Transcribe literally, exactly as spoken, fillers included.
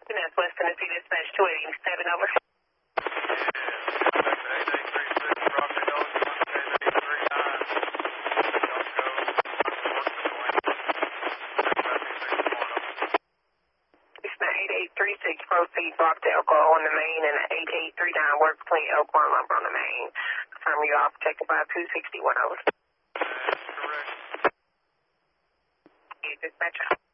That's West Tennessee Dispatch two eighty-seven, over. eight eight three six, proceed, block the alcohol on the main, and eight eight three nine, work clean Elkhorn lumber on the main. Confirm you off, protected by two sixty-one, over. That's correct. Dispatcher.